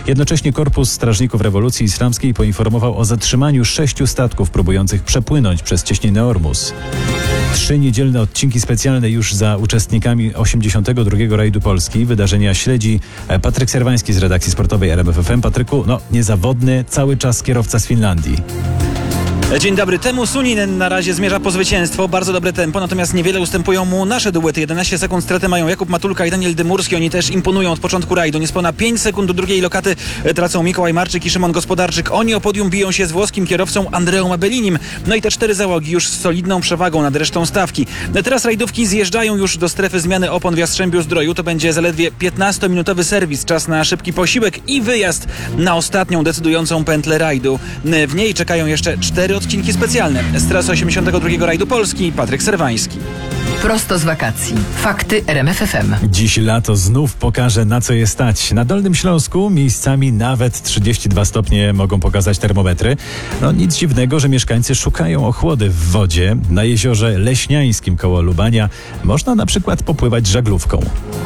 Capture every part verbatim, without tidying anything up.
Jednocześnie Korpus Strażników Rewolucji Islamskiej poinformował o zatrzymaniu sześciu statków próbujących przepłynąć przez cieśninę Ormus. Trzy niedzielne odcinki specjalne już za uczestnikami osiemdziesiątego drugiego rajdu Polski. Wydarzenia śledzi Patryk Serwański z redakcji sportowej R M F F M. Patryku, no niezawodny, cały czas kierowca z Finlandii. Dzień dobry. Teemu Suninen na razie zmierza po zwycięstwo. Bardzo dobre tempo, natomiast niewiele ustępują mu nasze duety. jedenaście sekund straty mają Jakub Matulka i Daniel Dymurski. Oni też imponują od początku rajdu. Niespełna pięć sekund do drugiej lokaty tracą Mikołaj Marczyk i Szymon Gospodarczyk. Oni o podium biją się z włoskim kierowcą Andreą Abelinim. No i te cztery załogi już z solidną przewagą nad resztą stawki. Teraz rajdówki zjeżdżają już do strefy zmiany opon w Jastrzębiu-Zdroju. To będzie zaledwie piętnastominutowy serwis. Czas na szybki posiłek i wyjazd na ostatnią decydującą pętlę rajdu. W niej czekają jeszcze cztery odcinki specjalne. Z trasy osiemdziesiątego drugiego rajdu Polski Patryk Serwański. Prosto z wakacji. Fakty R M F F M. Dziś lato znów pokaże, na co je stać. Na Dolnym Śląsku miejscami nawet trzydzieści dwa stopnie mogą pokazać termometry. No nic dziwnego, że mieszkańcy szukają ochłody w wodzie. Na jeziorze Leśniańskim koło Lubania można na przykład popływać żaglówką.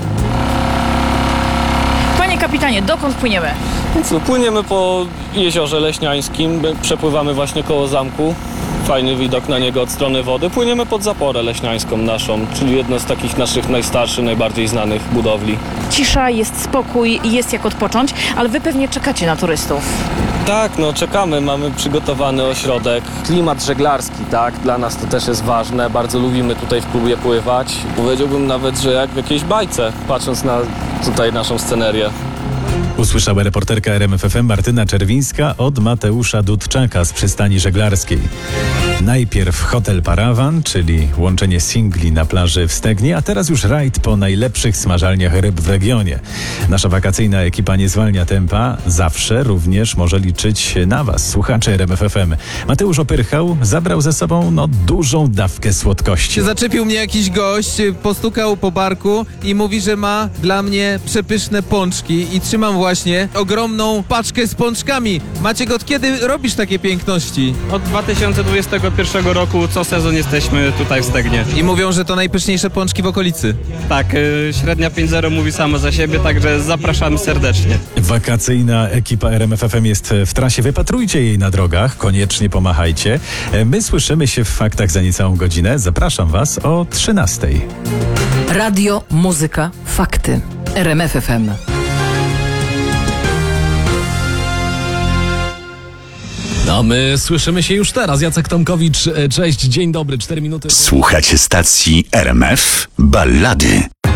Panie kapitanie, dokąd płyniemy? Co, płyniemy po jeziorze Leśniańskim, przepływamy właśnie koło zamku. Fajny widok na niego od strony wody. Płyniemy pod zaporę leśniańską naszą, czyli jedno z takich naszych najstarszych, najbardziej znanych budowli. Cisza, jest spokój, jest jak odpocząć, ale wy pewnie czekacie na turystów. Tak, no czekamy, mamy przygotowany ośrodek. Klimat żeglarski, tak, dla nas to też jest ważne. Bardzo lubimy tutaj w klubie pływać. Powiedziałbym nawet, że jak w jakiejś bajce, patrząc na tutaj naszą scenerię. Usłyszała reporterka R M F F M Martyna Czerwińska od Mateusza Dudczaka z przystani żeglarskiej. Najpierw hotel Parawan, czyli łączenie singli na plaży w Stegnie, a teraz już rajd po najlepszych smażalniach ryb w regionie. Nasza wakacyjna ekipa nie zwalnia tempa, zawsze również może liczyć na Was, słuchacze R M F F M. Mateusz Opyrchał zabrał ze sobą no dużą dawkę słodkości. Zaczepił mnie jakiś gość, postukał po barku i mówi, że ma dla mnie przepyszne pączki i trzymam właśnie ogromną paczkę z pączkami. Maciek, od kiedy robisz takie piękności? Od dwa tysiące dwudziestego pierwszego roku co sezon jesteśmy tutaj w Stegnie. I mówią, że to najpyszniejsze pączki w okolicy. Tak, yy, średnia pięć zero mówi sama za siebie, także zapraszamy serdecznie. Wakacyjna ekipa R M F F M jest w trasie. Wypatrujcie jej na drogach, koniecznie pomachajcie. My słyszymy się w faktach za niecałą godzinę. Zapraszam Was o trzynastej. Radio, muzyka, fakty. R M F F M. A my słyszymy się już teraz. Jacek Tomkowicz, cześć, dzień dobry, cztery minuty. Słuchacie stacji R M F Ballady.